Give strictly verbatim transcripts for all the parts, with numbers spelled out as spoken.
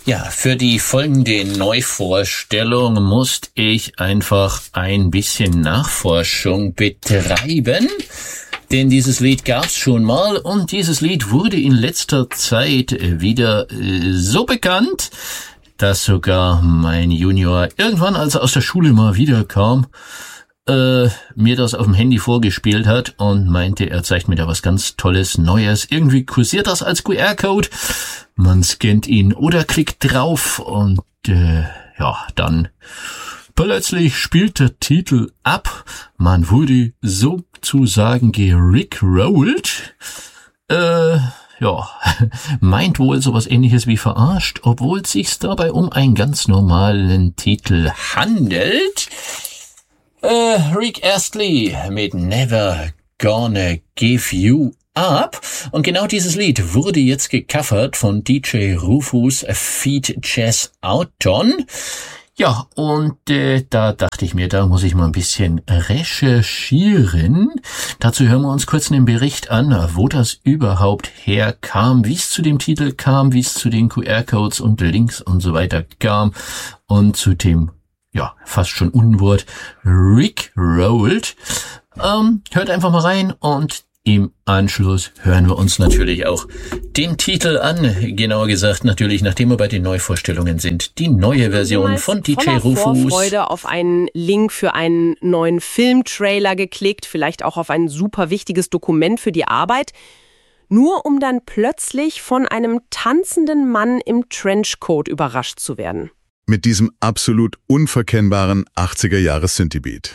Ja, für die folgende Neuvorstellung musste ich einfach ein bisschen Nachforschung betreiben. Denn dieses Lied gab's schon mal und dieses Lied wurde in letzter Zeit wieder äh, so bekannt, dass sogar mein Junior irgendwann, als er aus der Schule mal wiederkam, äh, mir das auf dem Handy vorgespielt hat und meinte, er zeigt mir da was ganz Tolles, Neues. Irgendwie kursiert das als Q R-Code. Man scannt ihn oder klickt drauf und äh, ja, dann plötzlich spielt der Titel ab. Man wurde sozusagen gerickrollt. Äh, ja, meint wohl sowas Ähnliches wie verarscht, obwohl es sich dabei um einen ganz normalen Titel handelt. Äh, Rick Astley mit Never Gonna Give You Up. Und genau dieses Lied wurde jetzt gecovert von D J Rufus feat. Jazz Auton. Ja, und äh, da dachte ich mir, da muss ich mal ein bisschen recherchieren. Dazu hören wir uns kurz einen Bericht an, wo das überhaupt herkam, wie es zu dem Titel kam, wie es zu den Q R-Codes und Links und so weiter kam und zu dem, ja, fast schon Unwort Rickrolled. Ähm, hört einfach mal rein und im Anschluss hören wir uns natürlich auch den Titel an. Genauer gesagt natürlich, nachdem wir bei den Neuvorstellungen sind, die neue Version von D J Rufus. Vorfreude auf einen Link für einen neuen Filmtrailer geklickt, vielleicht auch auf ein super wichtiges Dokument für die Arbeit, nur um dann plötzlich von einem tanzenden Mann im Trenchcoat überrascht zu werden. Mit diesem absolut unverkennbaren achtziger-Jahres-Synthie-Beat.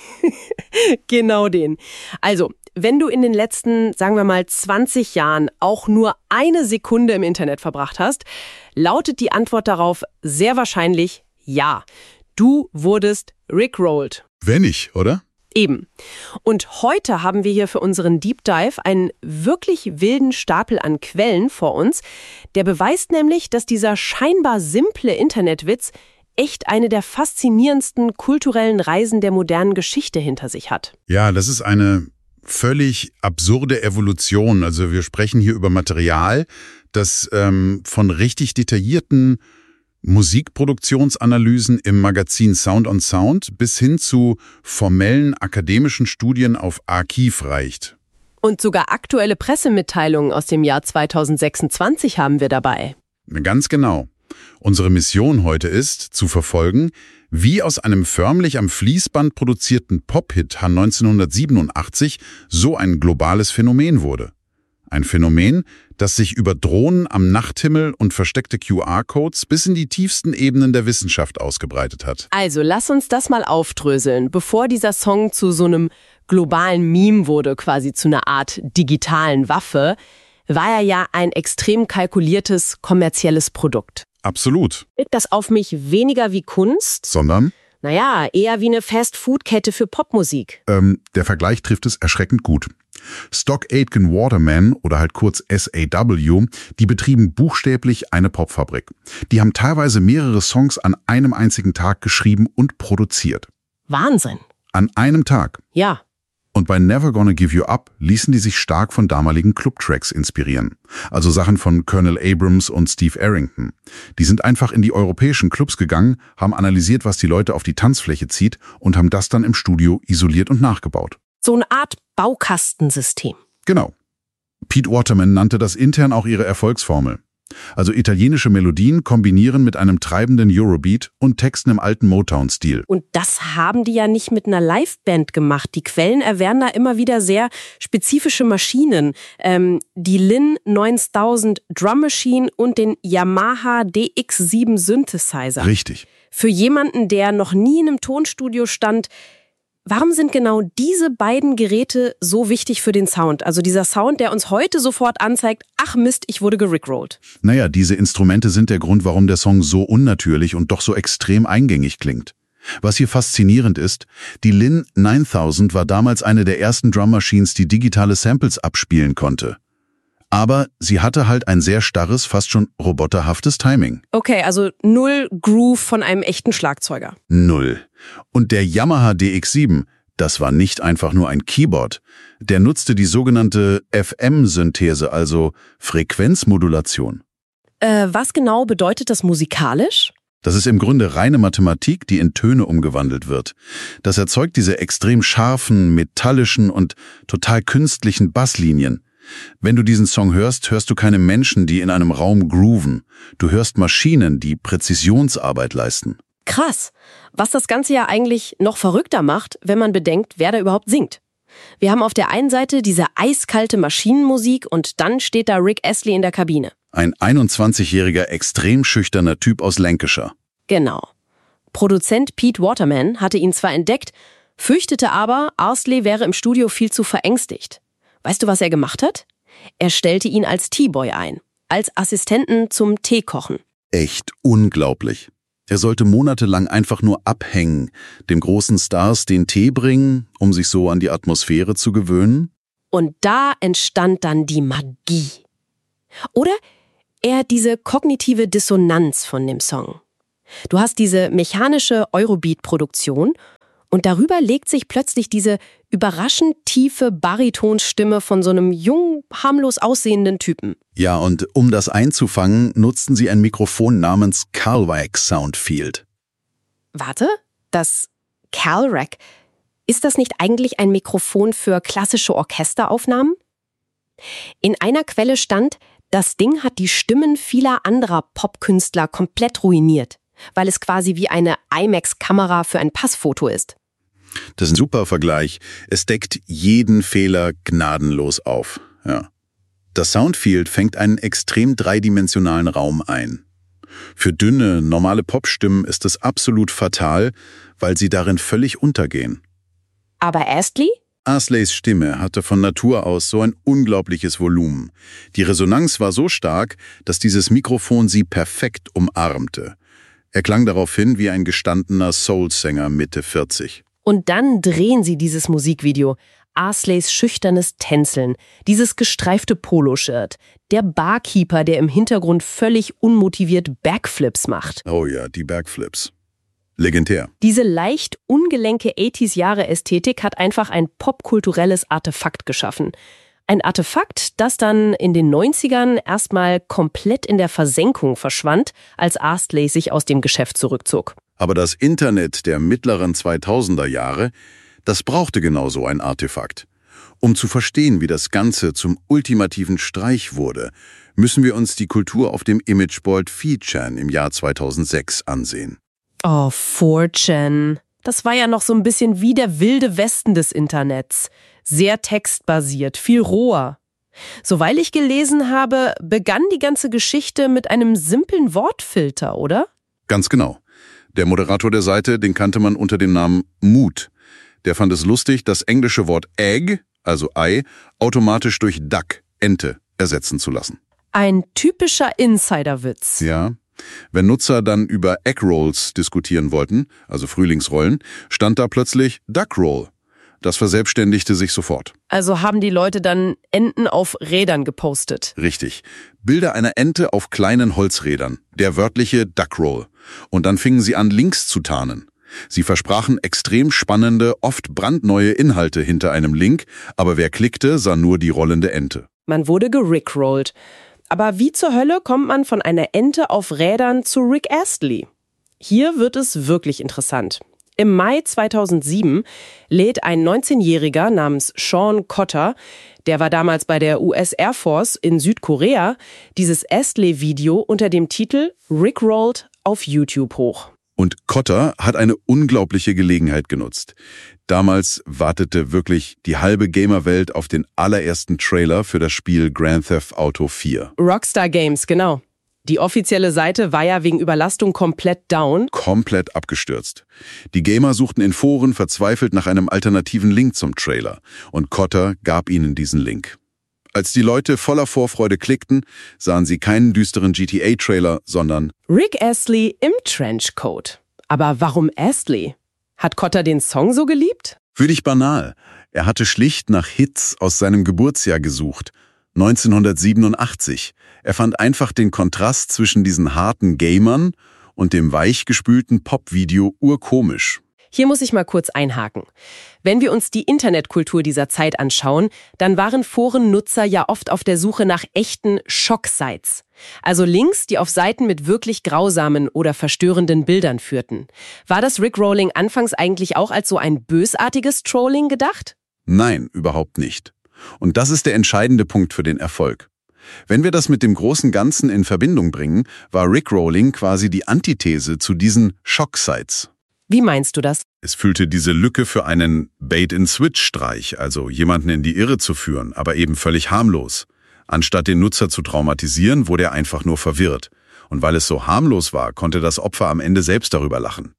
Genau den. Also, wenn du in den letzten, sagen wir mal, zwanzig Jahren auch nur eine Sekunde im Internet verbracht hast, lautet die Antwort darauf sehr wahrscheinlich ja. Du wurdest rickrolled. Wenn nicht, oder? Eben. Und heute haben wir hier für unseren Deep Dive einen wirklich wilden Stapel an Quellen vor uns. Der beweist nämlich, dass dieser scheinbar simple Internetwitz echt eine der faszinierendsten kulturellen Reisen der modernen Geschichte hinter sich hat. Ja, das ist eine völlig absurde Evolution. Also wir sprechen hier über Material, das ähm, von richtig detaillierten Musikproduktionsanalysen im Magazin Sound on Sound bis hin zu formellen akademischen Studien auf Archiv reicht. Und sogar aktuelle Pressemitteilungen aus dem Jahr zweitausendsechsundzwanzig haben wir dabei. Ganz genau. Unsere Mission heute ist, zu verfolgen, wie aus einem förmlich am Fließband produzierten Pop-Hit neunzehnhundertsiebenundachtzig so ein globales Phänomen wurde. Ein Phänomen, das sich über Drohnen am Nachthimmel und versteckte Q R-Codes bis in die tiefsten Ebenen der Wissenschaft ausgebreitet hat. Also lass uns das mal aufdröseln, bevor dieser Song zu so einem globalen Meme wurde, quasi zu einer Art digitalen Waffe, war er ja ein extrem kalkuliertes kommerzielles Produkt. Absolut. Wirkt das auf mich weniger wie Kunst? Sondern? Naja, eher wie eine Fast-Food-Kette für Popmusik. Ähm, der Vergleich trifft es erschreckend gut. Stock Aitken Waterman oder halt kurz S A W, die betrieben buchstäblich eine Popfabrik. Die haben teilweise mehrere Songs an einem einzigen Tag geschrieben und produziert. Wahnsinn. An einem Tag. Ja. Und bei Never Gonna Give You Up ließen die sich stark von damaligen Clubtracks inspirieren. Also Sachen von Colonel Abrams und Steve Arrington. Die sind einfach in die europäischen Clubs gegangen, haben analysiert, was die Leute auf die Tanzfläche zieht und haben das dann im Studio isoliert und nachgebaut. So eine Art Baukastensystem. Genau. Pete Waterman nannte das intern auch ihre Erfolgsformel. Also italienische Melodien kombinieren mit einem treibenden Eurobeat und Texten im alten Motown-Stil. Und das haben die ja nicht mit einer Liveband gemacht. Die Quellen erwähnen da immer wieder sehr spezifische Maschinen. Ähm, die Lin neuntausend Drum Machine und den Yamaha D X sieben Synthesizer. Richtig. Für jemanden, der noch nie in einem Tonstudio stand, warum sind genau diese beiden Geräte so wichtig für den Sound? Also dieser Sound, der uns heute sofort anzeigt, ach Mist, ich wurde gerickrollt. Naja, diese Instrumente sind der Grund, warum der Song so unnatürlich und doch so extrem eingängig klingt. Was hier faszinierend ist, die Lin neuntausend war damals eine der ersten Drum Machines, die digitale Samples abspielen konnte. Aber sie hatte halt ein sehr starres, fast schon roboterhaftes Timing. Okay, also null Groove von einem echten Schlagzeuger. Null. Und der Yamaha D X sieben, das war nicht einfach nur ein Keyboard. Der nutzte die sogenannte F M-Synthese, also Frequenzmodulation. Äh, was genau bedeutet das musikalisch? Das ist im Grunde reine Mathematik, die in Töne umgewandelt wird. Das erzeugt diese extrem scharfen, metallischen und total künstlichen Basslinien. Wenn du diesen Song hörst, hörst du keine Menschen, die in einem Raum grooven. Du hörst Maschinen, die Präzisionsarbeit leisten. Krass, was das Ganze ja eigentlich noch verrückter macht, wenn man bedenkt, wer da überhaupt singt. Wir haben auf der einen Seite diese eiskalte Maschinenmusik und dann steht da Rick Astley in der Kabine. Ein einundzwanzigjähriger, extrem schüchterner Typ aus Lancashire. Genau. Produzent Pete Waterman hatte ihn zwar entdeckt, fürchtete aber, Astley wäre im Studio viel zu verängstigt. Weißt du, was er gemacht hat? Er stellte ihn als Teeboy ein, als Assistenten zum Teekochen. Echt unglaublich. Er sollte monatelang einfach nur abhängen, dem großen Stars den Tee bringen, um sich so an die Atmosphäre zu gewöhnen. Und da entstand dann die Magie. Oder eher diese kognitive Dissonanz von dem Song. Du hast diese mechanische Eurobeat-Produktion und darüber legt sich plötzlich diese überraschend tiefe Baritonstimme von so einem jungen, harmlos aussehenden Typen. Ja, und um das einzufangen, nutzten sie ein Mikrofon namens Calrac Soundfield. Warte, das Calrac, ist das nicht eigentlich ein Mikrofon für klassische Orchesteraufnahmen? In einer Quelle stand, das Ding hat die Stimmen vieler anderer Popkünstler komplett ruiniert, weil es quasi wie eine IMAX-Kamera für ein Passfoto ist. Das ist ein super Vergleich. Es deckt jeden Fehler gnadenlos auf. Ja. Das Soundfield fängt einen extrem dreidimensionalen Raum ein. Für dünne, normale Popstimmen ist es absolut fatal, weil sie darin völlig untergehen. Aber Astley? Astleys Stimme hatte von Natur aus so ein unglaubliches Volumen. Die Resonanz war so stark, dass dieses Mikrofon sie perfekt umarmte. Er klang daraufhin wie ein gestandener Soul-Sänger Mitte vierzig. Und dann drehen sie dieses Musikvideo. Astleys schüchternes Tänzeln, dieses gestreifte Poloshirt, der Barkeeper, der im Hintergrund völlig unmotiviert Backflips macht. Oh ja, die Backflips. Legendär. Diese leicht ungelenke achtziger-Jahre-Ästhetik hat einfach ein popkulturelles Artefakt geschaffen. Ein Artefakt, das dann in den neunzigern erstmal komplett in der Versenkung verschwand, als Astley sich aus dem Geschäft zurückzog. Aber das Internet der mittleren zweitausender Jahre, das brauchte genau so ein Artefakt. Um zu verstehen, wie das Ganze zum ultimativen Streich wurde, müssen wir uns die Kultur auf dem Imageboard vier chan im Jahr zweitausendsechs ansehen. Oh, vier chan. Das war ja noch so ein bisschen wie der wilde Westen des Internets. Sehr textbasiert, viel roher. Soweit ich gelesen habe, begann die ganze Geschichte mit einem simplen Wortfilter, oder? Ganz genau. Der Moderator der Seite, den kannte man unter dem Namen Mood. Der fand es lustig, das englische Wort Egg, also Ei, automatisch durch Duck, Ente, ersetzen zu lassen. Ein typischer Insiderwitz. Ja. Wenn Nutzer dann über Eggrolls diskutieren wollten, also Frühlingsrollen, stand da plötzlich Duckroll. Das verselbstständigte sich sofort. Also haben die Leute dann Enten auf Rädern gepostet. Richtig. Bilder einer Ente auf kleinen Holzrädern. Der wörtliche Duckroll. Und dann fingen sie an, Links zu tarnen. Sie versprachen extrem spannende, oft brandneue Inhalte hinter einem Link, aber wer klickte, sah nur die rollende Ente. Man wurde gerickrollt. Aber wie zur Hölle kommt man von einer Ente auf Rädern zu Rick Astley? Hier wird es wirklich interessant. Im Mai zweitausendsieben lädt ein neunzehnjähriger namens Sean Cotter, der war damals bei der U S Air Force in Südkorea, dieses Astley-Video unter dem Titel Rickrolled auf YouTube hoch. Und Cotter hat eine unglaubliche Gelegenheit genutzt. Damals wartete wirklich die halbe Gamerwelt auf den allerersten Trailer für das Spiel Grand Theft Auto vier. Rockstar Games, genau. Die offizielle Seite war ja wegen Überlastung komplett down. Komplett abgestürzt. Die Gamer suchten in Foren verzweifelt nach einem alternativen Link zum Trailer. Und Cotter gab ihnen diesen Link. Als die Leute voller Vorfreude klickten, sahen sie keinen düsteren G T A-Trailer, sondern Rick Astley im Trenchcoat. Aber warum Astley? Hat Cotter den Song so geliebt? Für dich banal. Er hatte schlicht nach Hits aus seinem Geburtsjahr gesucht. neunzehnhundertsiebenundachtzig. Er fand einfach den Kontrast zwischen diesen harten Gamern und dem weichgespülten Popvideo urkomisch. Hier muss ich mal kurz einhaken. Wenn wir uns die Internetkultur dieser Zeit anschauen, dann waren Forennutzer ja oft auf der Suche nach echten Schock-Sites. Also Links, die auf Seiten mit wirklich grausamen oder verstörenden Bildern führten. War das Rickrolling anfangs eigentlich auch als so ein bösartiges Trolling gedacht? Nein, überhaupt nicht. Und das ist der entscheidende Punkt für den Erfolg. Wenn wir das mit dem großen Ganzen in Verbindung bringen, war Rickrolling quasi die Antithese zu diesen Schock-Sites. Wie meinst du das? Es füllte diese Lücke für einen Bait-and-Switch-Streich, also jemanden in die Irre zu führen, aber eben völlig harmlos. Anstatt den Nutzer zu traumatisieren, wurde er einfach nur verwirrt. Und weil es so harmlos war, konnte das Opfer am Ende selbst darüber lachen.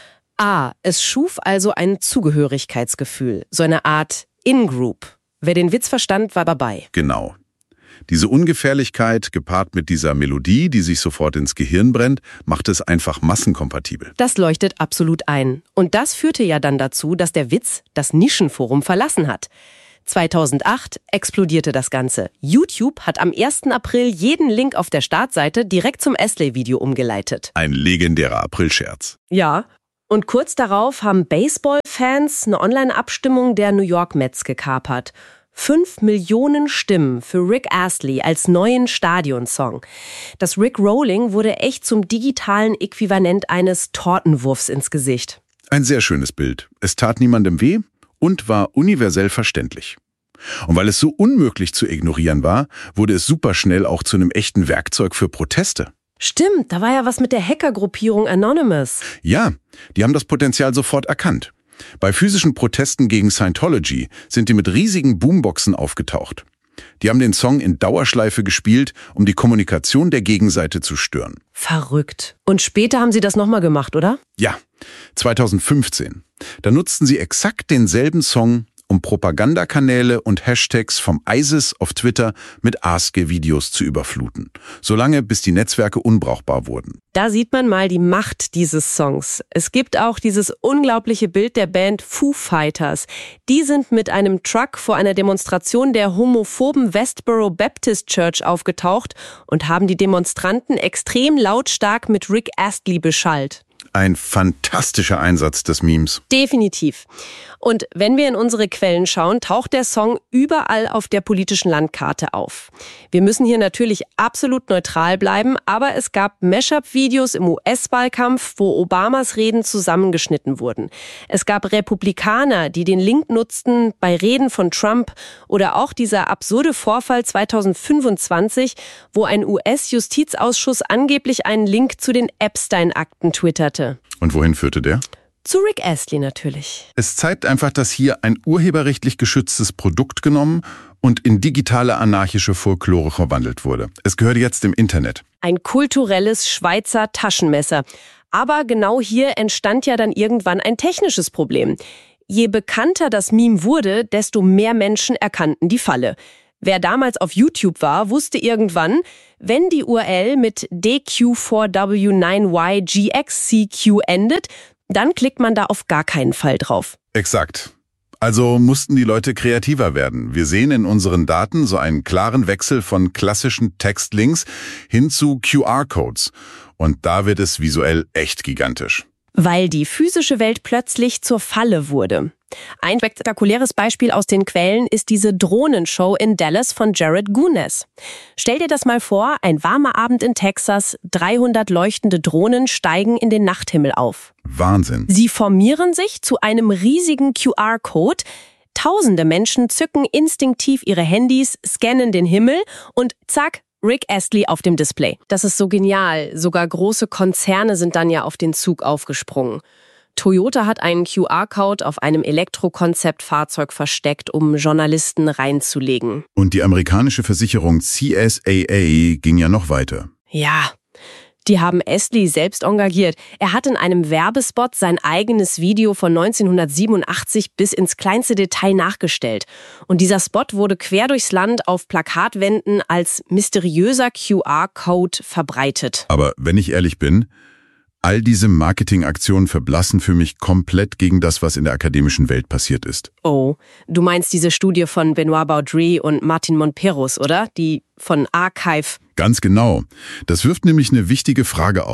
Ah, es schuf also ein Zugehörigkeitsgefühl, so eine Art In-Group. Wer den Witz verstand, war dabei. Genau. Diese Ungefährlichkeit, gepaart mit dieser Melodie, die sich sofort ins Gehirn brennt, macht es einfach massenkompatibel. Das leuchtet absolut ein. Und das führte ja dann dazu, dass der Witz das Nischenforum verlassen hat. zweitausendacht explodierte das Ganze. YouTube hat am ersten April jeden Link auf der Startseite direkt zum Astley-Video umgeleitet. Ein legendärer Aprilscherz. Ja. Und kurz darauf haben Baseball-Fans eine Online-Abstimmung der New York Mets gekapert. Fünf Millionen Stimmen für Rick Astley als neuen Stadionsong. Das Rickrolling wurde echt zum digitalen Äquivalent eines Tortenwurfs ins Gesicht. Ein sehr schönes Bild. Es tat niemandem weh und war universell verständlich. Und weil es so unmöglich zu ignorieren war, wurde es superschnell auch zu einem echten Werkzeug für Proteste. Stimmt, da war ja was mit der Hackergruppierung Anonymous. Ja, die haben das Potenzial sofort erkannt. Bei physischen Protesten gegen Scientology sind die mit riesigen Boomboxen aufgetaucht. Die haben den Song in Dauerschleife gespielt, um die Kommunikation der Gegenseite zu stören. Verrückt. Und später haben sie das nochmal gemacht, oder? Ja, zweitausendfünfzehn. Da nutzten sie exakt denselben Song, um Propagandakanäle und Hashtags vom ISIS auf Twitter mit A S C I I-Videos zu überfluten. Solange bis die Netzwerke unbrauchbar wurden. Da sieht man mal die Macht dieses Songs. Es gibt auch dieses unglaubliche Bild der Band Foo Fighters. Die sind mit einem Truck vor einer Demonstration der homophoben Westboro Baptist Church aufgetaucht und haben die Demonstranten extrem lautstark mit Rick Astley beschallt. Ein fantastischer Einsatz des Memes. Definitiv. Und wenn wir in unsere Quellen schauen, taucht der Song überall auf der politischen Landkarte auf. Wir müssen hier natürlich absolut neutral bleiben, aber es gab Mashup-Videos im U S-Wahlkampf, wo Obamas Reden zusammengeschnitten wurden. Es gab Republikaner, die den Link nutzten bei Reden von Trump oder auch dieser absurde Vorfall zweitausendfünfundzwanzig, wo ein U S-Justizausschuss angeblich einen Link zu den Epstein-Akten twitterte. Und wohin führte der? Zu Rick Astley natürlich. Es zeigt einfach, dass hier ein urheberrechtlich geschütztes Produkt genommen und in digitale anarchische Folklore verwandelt wurde. Es gehört jetzt im Internet. Ein kulturelles Schweizer Taschenmesser. Aber genau hier entstand ja dann irgendwann ein technisches Problem. Je bekannter das Meme wurde, desto mehr Menschen erkannten die Falle. Wer damals auf YouTube war, wusste irgendwann, wenn die U R L mit D Q vier W neun Y G X C Q endet, dann klickt man da auf gar keinen Fall drauf. Exakt. Also mussten die Leute kreativer werden. Wir sehen in unseren Daten so einen klaren Wechsel von klassischen Textlinks hin zu Q R-Codes. Und da wird es visuell echt gigantisch. Weil die physische Welt plötzlich zur Falle wurde. Ein spektakuläres Beispiel aus den Quellen ist diese Drohnenshow in Dallas von Jared Gunes. Stell dir das mal vor, ein warmer Abend in Texas, dreihundert leuchtende Drohnen steigen in den Nachthimmel auf. Wahnsinn. Sie formieren sich zu einem riesigen Q R-Code. Tausende Menschen zücken instinktiv ihre Handys, scannen den Himmel und zack, Rick Astley auf dem Display. Das ist so genial. Sogar große Konzerne sind dann ja auf den Zug aufgesprungen. Toyota hat einen Q R-Code auf einem Elektrokonzeptfahrzeug versteckt, um Journalisten reinzulegen. Und die amerikanische Versicherung C S A A ging ja noch weiter. Ja, die haben Astley selbst engagiert. Er hat in einem Werbespot sein eigenes Video von neunzehnhundertsiebenundachtzig bis ins kleinste Detail nachgestellt. Und dieser Spot wurde quer durchs Land auf Plakatwänden als mysteriöser Q R-Code verbreitet. Aber wenn ich ehrlich bin, all diese Marketingaktionen verblassen für mich komplett gegen das, was in der akademischen Welt passiert ist. Oh, du meinst diese Studie von Benoit Baudry und Martin Monperos, oder? Die von Archive. Ganz genau. Das wirft nämlich eine wichtige Frage auf.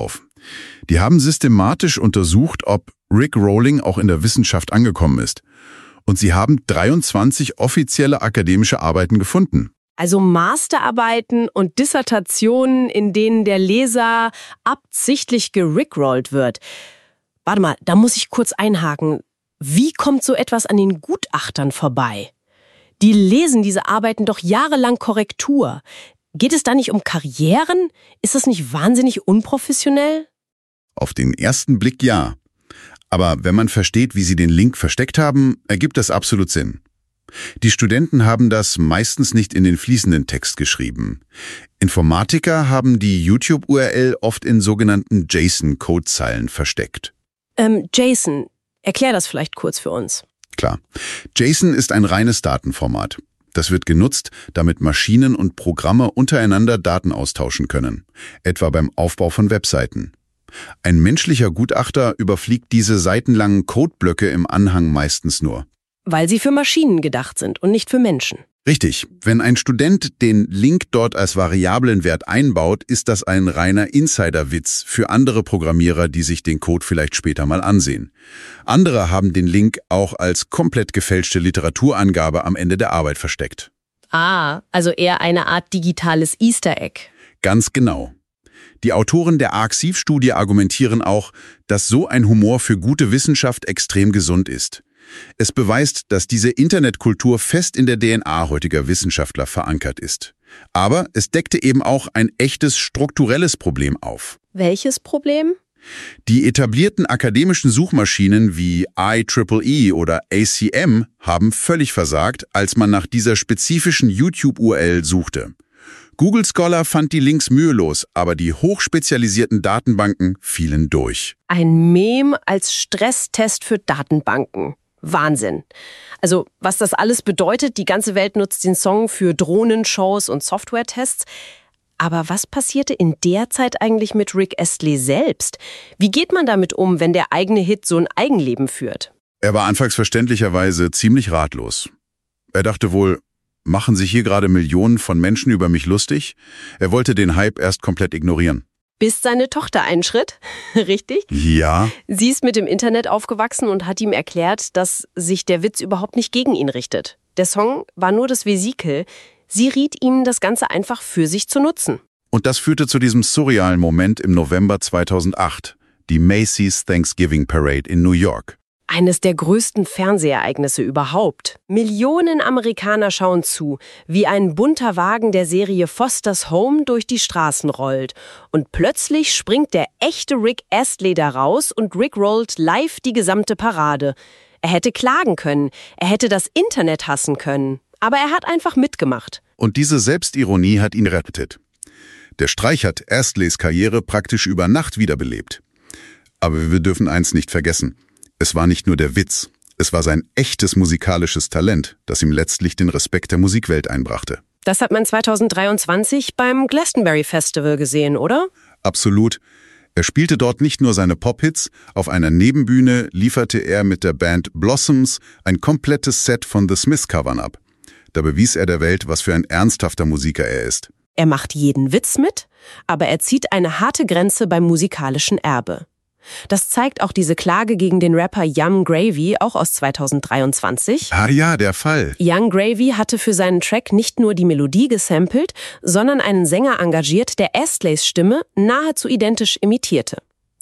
Die haben systematisch untersucht, ob Rick Rolling auch in der Wissenschaft angekommen ist. Und sie haben dreiundzwanzig offizielle akademische Arbeiten gefunden. Also Masterarbeiten und Dissertationen, in denen der Leser absichtlich gerickrollt wird. Warte mal, da muss ich kurz einhaken. Wie kommt so etwas an den Gutachtern vorbei? Die lesen diese Arbeiten doch jahrelang Korrektur. Geht es da nicht um Karrieren? Ist das nicht wahnsinnig unprofessionell? Auf den ersten Blick ja. Aber wenn man versteht, wie sie den Link versteckt haben, ergibt das absolut Sinn. Die Studenten haben das meistens nicht in den fließenden Text geschrieben. Informatiker haben die YouTube-U R L oft in sogenannten JSON-Codezeilen versteckt. Ähm, JSON, erklär das vielleicht kurz für uns. Klar. JSON ist ein reines Datenformat. Das wird genutzt, damit Maschinen und Programme untereinander Daten austauschen können, etwa beim Aufbau von Webseiten. Ein menschlicher Gutachter überfliegt diese seitenlangen Codeblöcke im Anhang meistens nur. Weil sie für Maschinen gedacht sind und nicht für Menschen. Richtig. Wenn ein Student den Link dort als variablen Wert einbaut, ist das ein reiner Insiderwitz für andere Programmierer, die sich den Code vielleicht später mal ansehen. Andere haben den Link auch als komplett gefälschte Literaturangabe am Ende der Arbeit versteckt. Ah, also eher eine Art digitales Easter Egg. Ganz genau. Die Autoren der Arxiv-Studie argumentieren auch, dass so ein Humor für gute Wissenschaft extrem gesund ist. Es beweist, dass diese Internetkultur fest in der D N A heutiger Wissenschaftler verankert ist. Aber es deckte eben auch ein echtes strukturelles Problem auf. Welches Problem? Die etablierten akademischen Suchmaschinen wie I E E E oder A C M haben völlig versagt, als man nach dieser spezifischen YouTube-U R L suchte. Google Scholar fand die Links mühelos, aber die hochspezialisierten Datenbanken fielen durch. Ein Mem als Stresstest für Datenbanken. Wahnsinn. Also, was das alles bedeutet, die ganze Welt nutzt den Song für Drohnenshows und Software-Tests. Aber was passierte in der Zeit eigentlich mit Rick Astley selbst? Wie geht man damit um, wenn der eigene Hit so ein Eigenleben führt? Er war anfangs verständlicherweise ziemlich ratlos. Er dachte wohl, machen sich hier gerade Millionen von Menschen über mich lustig? Er wollte den Hype erst komplett ignorieren. Bis seine Tochter einschritt, richtig? Ja. Sie ist mit dem Internet aufgewachsen und hat ihm erklärt, dass sich der Witz überhaupt nicht gegen ihn richtet. Der Song war nur das Vesikel. Sie riet ihm, das Ganze einfach für sich zu nutzen. Und das führte zu diesem surrealen Moment im November zweitausendacht, die Macy's Thanksgiving Parade in New York. Eines der größten Fernsehereignisse überhaupt. Millionen Amerikaner schauen zu, wie ein bunter Wagen der Serie Foster's Home durch die Straßen rollt. Und plötzlich springt der echte Rick Astley da raus und Rick rollt live die gesamte Parade. Er hätte klagen können, er hätte das Internet hassen können. Aber er hat einfach mitgemacht. Und diese Selbstironie hat ihn rettet. Der Streich hat Astleys Karriere praktisch über Nacht wiederbelebt. Aber wir dürfen eins nicht vergessen. Es war nicht nur der Witz, es war sein echtes musikalisches Talent, das ihm letztlich den Respekt der Musikwelt einbrachte. Das hat man zweitausenddreiundzwanzig beim Glastonbury Festival gesehen, oder? Absolut. Er spielte dort nicht nur seine Pop-Hits, auf einer Nebenbühne lieferte er mit der Band Blossoms ein komplettes Set von The Smiths-Covern ab. Da bewies er der Welt, was für ein ernsthafter Musiker er ist. Er macht jeden Witz mit, aber er zieht eine harte Grenze beim musikalischen Erbe. Das zeigt auch diese Klage gegen den Rapper Yung Gravy, auch aus zweitausenddreiundzwanzig. Ah ja, der Fall. Yung Gravy hatte für seinen Track nicht nur die Melodie gesampelt, sondern einen Sänger engagiert, der Astleys Stimme nahezu identisch imitierte.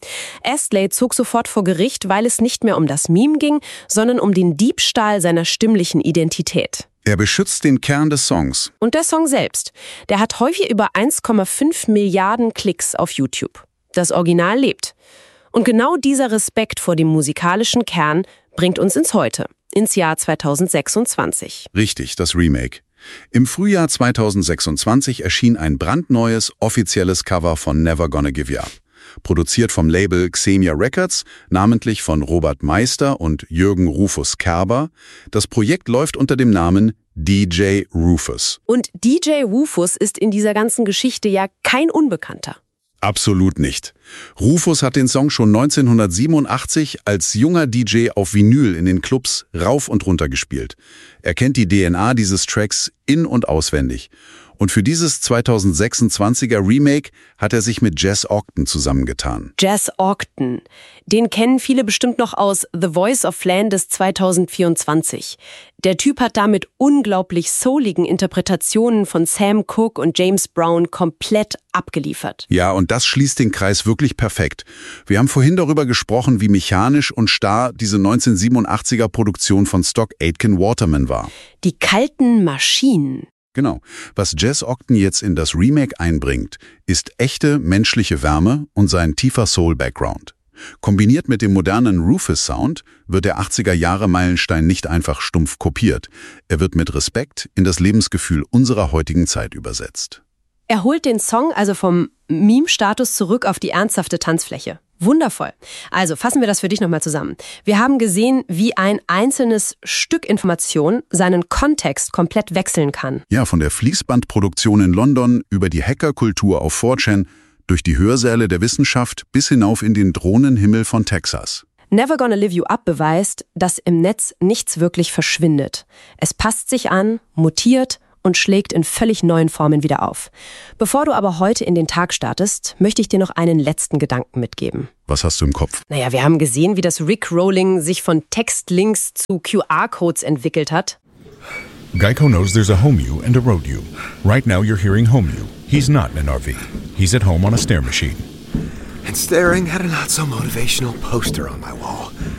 Astley zog sofort vor Gericht, weil es nicht mehr um das Meme ging, sondern um den Diebstahl seiner stimmlichen Identität. Er beschützt den Kern des Songs. Und der Song selbst, der hat häufig über eins Komma fünf Milliarden Klicks auf YouTube. Das Original lebt. Und genau dieser Respekt vor dem musikalischen Kern bringt uns ins Heute, ins Jahr zweitausendsechsundzwanzig. Richtig, das Remake. Im Frühjahr zweitausendsechsundzwanzig erschien ein brandneues, offizielles Cover von Never Gonna Give Ya Up. Produziert vom Label Xenia Records, namentlich von Robert Meister und Jürgen Rufus Kerber. Das Projekt läuft unter dem Namen D J Rufus. Und D J Rufus ist in dieser ganzen Geschichte ja kein Unbekannter. Absolut nicht. Rufus hat den Song schon neunzehnhundertsiebenundachtzig als junger D J auf Vinyl in den Clubs rauf und runter gespielt. Er kennt die D N A dieses Tracks in- und auswendig. Und für dieses zweitausendsechsundzwanziger Remake hat er sich mit Jess Ogden zusammengetan. Jess Ogden. Den kennen viele bestimmt noch aus The Voice of Flanders zweitausendvierundzwanzig. Der Typ hat da mit unglaublich souligen Interpretationen von Sam Cooke und James Brown komplett abgeliefert. Ja, und das schließt den Kreis wirklich perfekt. Wir haben vorhin darüber gesprochen, wie mechanisch und starr diese neunzehnhundertsiebenundachtziger Produktion von Stock Aitken Waterman war. Die kalten Maschinen. Genau. Was Jess Ogden jetzt in das Remake einbringt, ist echte menschliche Wärme und sein tiefer Soul-Background. Kombiniert mit dem modernen Rufus-Sound wird der achtziger-Jahre-Meilenstein nicht einfach stumpf kopiert. Er wird mit Respekt in das Lebensgefühl unserer heutigen Zeit übersetzt. Er holt den Song also vom Meme-Status zurück auf die ernsthafte Tanzfläche. Wundervoll. Also fassen wir das für dich nochmal zusammen. Wir haben gesehen, wie ein einzelnes Stück Information seinen Kontext komplett wechseln kann. Ja, von der Fließbandproduktion in London über die Hackerkultur auf four chan, durch die Hörsäle der Wissenschaft bis hinauf in den Drohnenhimmel von Texas. Never Gonna Live You Up beweist, dass im Netz nichts wirklich verschwindet. Es passt sich an, mutiert und schlägt in völlig neuen Formen wieder auf. Bevor du aber heute in den Tag startest, möchte ich dir noch einen letzten Gedanken mitgeben. Was hast du im Kopf? Naja, wir haben gesehen, wie das Rickrolling sich von Textlinks zu Q R-Codes entwickelt hat. Geico knows there's a home you and a road you. Right now you're hearing home you. He's not in an R V. He's at home on a stair machine. And staring at a not-so-motivational poster on my wall.